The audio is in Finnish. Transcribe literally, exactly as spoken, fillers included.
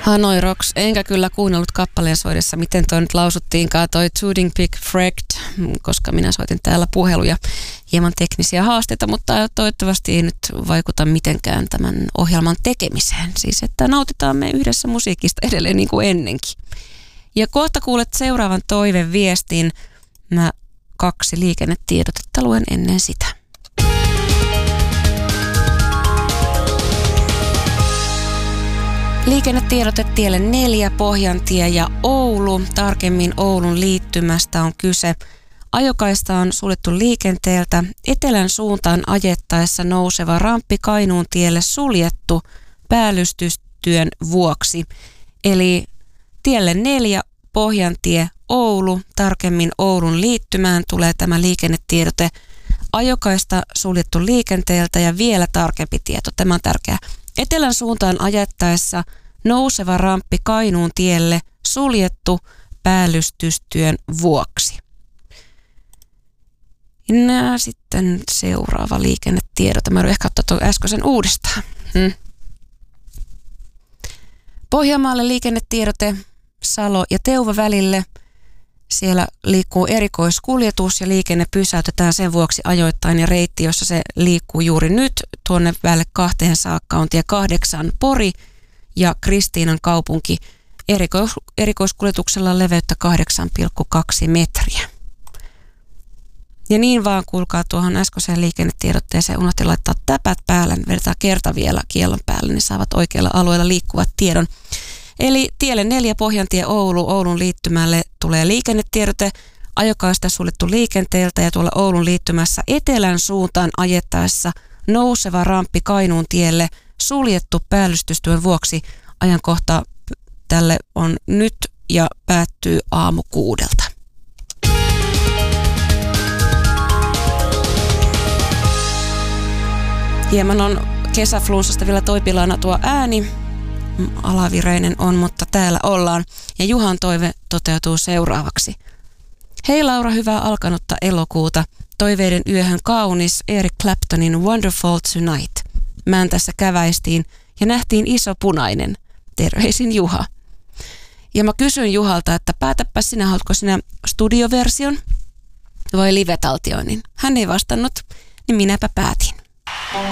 Hanoi Rocks, enkä kyllä kuunnellut kappaleen soidessa, miten toi nyt lausuttiinkaan, toi Tooting Pig Fregt, koska minä soitin täällä puheluja, hieman teknisiä haasteita, mutta toivottavasti ei nyt vaikuta mitenkään tämän ohjelman tekemiseen. Siis, että nautitaan me yhdessä musiikista edelleen niin kuin ennenkin. Ja kohta kuulet seuraavan toiveviestin. Mä kaksi liikennetiedotetta luen ennen sitä. Liikennetiedote tielle neljä, Pohjantie ja Oulu. Tarkemmin Oulun liittymästä on kyse. Ajokaista on suljettu liikenteeltä. Etelän suuntaan ajettaessa nouseva ramppi Kainuun tielle suljettu päällystystyön vuoksi. Eli tielle neljä, Pohjantie, Oulu. Tarkemmin Oulun liittymään tulee tämä liikennetiedote. Ajokaista suljettu liikenteeltä ja vielä tarkempi tieto. Tämä on tärkeää. Etelän suuntaan ajettaessa nouseva ramppi Kainuun tielle suljettu päällystystyön vuoksi. Ja sitten seuraava liikennetiedote. Mä ehkä ottaa tuon äskeisen uudestaan. Hmm. Pohjanmaalle liikennetiedote Salo ja Teuva välille. Siellä liikkuu erikoiskuljetus ja liikenne pysäytetään sen vuoksi ajoittain ja reitti, jossa se liikkuu juuri nyt tuonne väelle kahteen saakka on tie kahdeksan Pori ja Kristiinan kaupunki. Erikois, erikoiskuljetuksella leveyttä kahdeksan pilkku kaksi metriä. Ja niin vaan kuulkaa tuohon äskeiseen liikennetiedotteeseen unohti laittaa täpät päälle, vedetään kerta vielä kiellon päälle, niin saavat oikealla alueella liikkuvat tiedon. Eli tielle neljä, Pohjantie, Oulu, Oulun liittymälle tulee liikennetiedote, ajokaista suljettu liikenteeltä ja tuolla Oulun liittymässä etelän suuntaan ajettaessa nouseva ramppi Kainuun tielle suljettu päällystystyön vuoksi. Ajankohta tälle on nyt ja päättyy aamu kuudelta. Hieman on kesäflunssasta vielä toipilaana tuo ääni. Alavireinen on, mutta täällä ollaan. Ja Juhan toive toteutuu seuraavaksi. Hei Laura, hyvää alkanutta elokuuta. Toiveiden yöhön kaunis Eric Claptonin Wonderful Tonight. Mään tässä käväistiin ja nähtiin iso punainen. Terveisin Juha. Ja mä kysyin Juhalta, että päätäpä sinä, haluatko sinä studioversion vai live-taltioinnin. Hän ei vastannut, niin minäpä päätin.